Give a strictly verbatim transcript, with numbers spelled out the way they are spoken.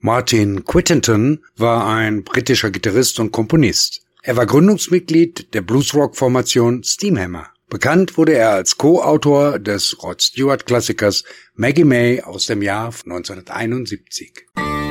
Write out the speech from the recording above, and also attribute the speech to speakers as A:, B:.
A: Martin Whittington war ein britischer Gitarrist und Komponist. Er war Gründungsmitglied der Bluesrock-Formation Steamhammer. Bekannt wurde er als Co-Autor des Rod Stewart-Klassikers Maggie May aus dem Jahr neunzehnhunderteinundsiebzig.